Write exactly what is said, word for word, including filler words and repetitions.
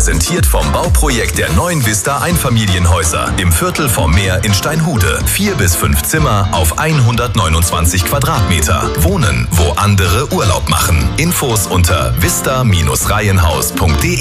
präsentiert vom Bauprojekt der neuen Vista Einfamilienhäuser im Viertel vom Meer in Steinhude. Vier bis fünf Zimmer auf hundertneunundzwanzig Quadratmeter. Wohnen, wo andere Urlaub machen. Infos unter vista Bindestrich reihenhaus punkt de.